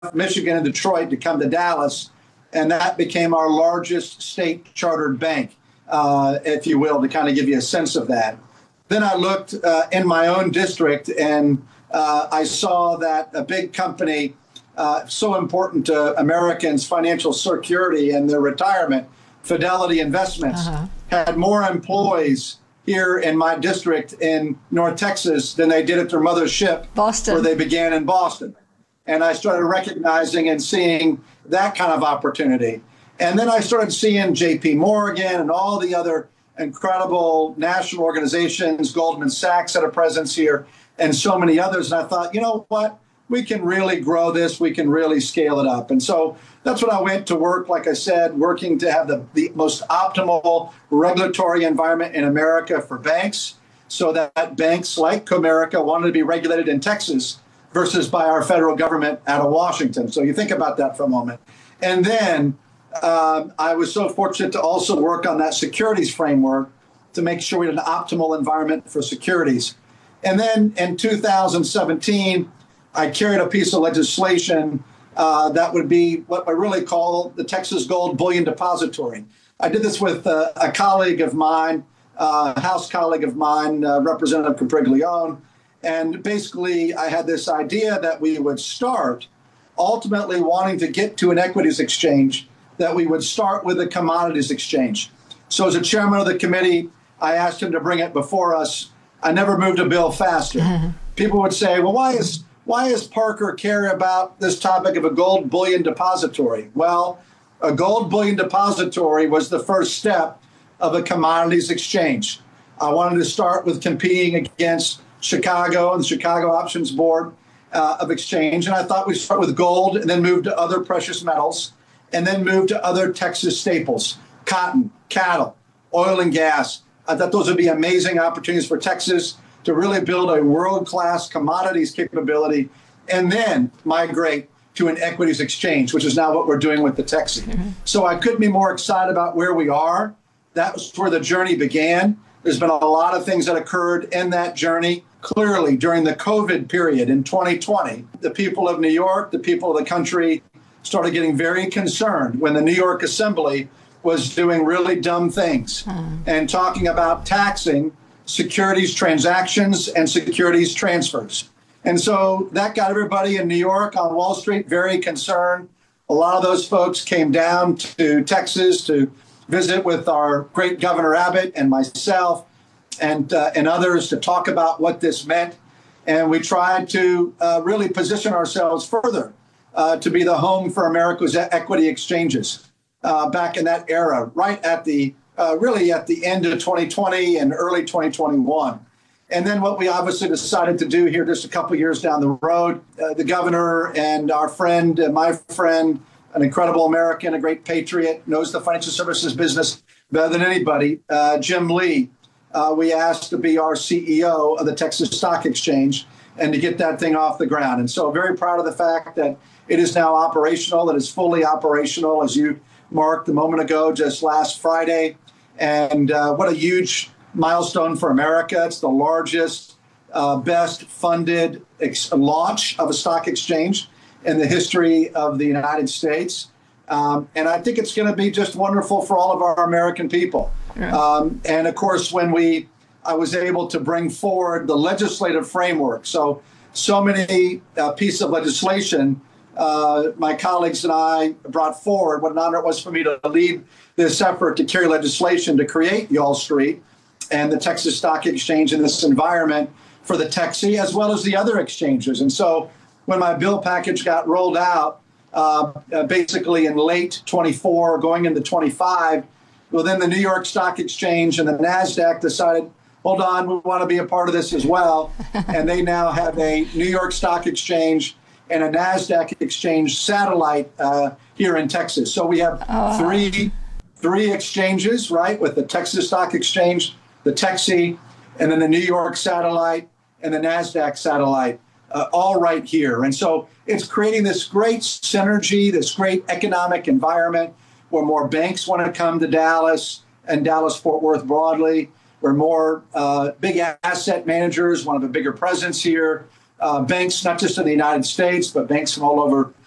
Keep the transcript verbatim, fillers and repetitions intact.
Michigan and Detroit to come to Dallas, and that became our largest state chartered bank, uh, if you will, to kind of give you a sense of that. Then I looked uh, in my own district, and uh, I saw that a big company uh, so important to Americans' financial security and their retirement, Fidelity Investments, uh-huh. had more employees here in my district in North Texas than they did at their mother's ship, Boston, where they began in Boston. And I started recognizing and seeing that kind of opportunity. And then I started seeing J P Morgan and all the other incredible national organizations, Goldman Sachs had a presence here, and so many others. And I thought, you know what? We can really grow this. We can really scale it up. And so that's what I went to work, like I said, working to have the, the most optimal regulatory environment in America for banks, so that banks like Comerica wanted to be regulated in Texas versus by our federal government out of Washington. So you think about that for a moment. And then um, I was so fortunate to also work on that securities framework to make sure we had an optimal environment for securities. And then in two thousand seventeen, I carried a piece of legislation uh, that would be what I really call the Texas Gold Bullion Depository. I did this with uh, a colleague of mine, uh, a House colleague of mine, uh, Representative Capriglione. And basically, I had this idea that we would start, ultimately wanting to get to an equities exchange, that we would start with a commodities exchange. So as a chairman of the committee, I asked him to bring it before us. I never moved a bill faster. Mm-hmm. People would say, well, why is why is Parker care about this topic of a gold bullion depository? Well, a gold bullion depository was the first step of a commodities exchange. I wanted to start with competing against Chicago and the Chicago Options Board uh, of Exchange. And I thought we'd start with gold and then move to other precious metals and then move to other Texas staples, cotton, cattle, oil and gas. I thought those would be amazing opportunities for Texas to really build a world-class commodities capability and then migrate to an equities exchange, which is now what we're doing with the Texie. Mm-hmm. So I couldn't be more excited about where we are. That was where the journey began. There's been a lot of things that occurred in that journey. Clearly, during the COVID period in twenty twenty, the people of New York, the people of the country started getting very concerned when the New York Assembly was doing really dumb things mm. and talking about taxing securities transactions and securities transfers. And so that got everybody in New York on Wall Street very concerned. A lot of those folks came down to Texas to visit with our great Governor Abbott and myself and uh, and others to talk about what this meant. And we tried to uh, really position ourselves further uh, to be the home for America's equity exchanges uh, back in that era, right at the uh, really at the end of twenty twenty and early twenty twenty-one. And then what we obviously decided to do here just a couple years down the road, uh, the governor and our friend, uh, my friend, an incredible American, a great patriot, knows the financial services business better than anybody, uh, Jim Lee, uh, we asked to be our C E O of the Texas Stock Exchange and to get that thing off the ground. And so very proud of the fact that it is now operational, that is fully operational, as you marked a moment ago, just last Friday. And uh, what a huge milestone for America. It's the largest, uh, best funded ex- launch of a stock exchange in the history of the United States. Um, and I think it's going to be just wonderful for all of our American people. Yeah. Um, and of course, when we, I was able to bring forward the legislative framework. So, so many uh, pieces of legislation uh, my colleagues and I brought forward. What an honor it was for me to lead this effort to carry legislation to create Y'all Street and the Texas Stock Exchange in this environment for the Texie, as well as the other exchanges. And so when my bill package got rolled out, uh, uh, basically in late twenty-four, going into twenty-five, well, then the New York Stock Exchange and the NASDAQ decided, hold on, we want to be a part of this as well. And they now have a New York Stock Exchange and a NASDAQ exchange satellite uh, here in Texas. So we have oh. three three exchanges, right, with the Texas Stock Exchange, the Texie, and then the New York satellite and the NASDAQ satellite, uh, all right here. And so it's creating this great synergy, this great economic environment where more banks want to come to Dallas and Dallas-Fort Worth broadly, where more uh, big asset managers want to have a bigger presence here. Uh, banks, not just in the United States, but banks from all over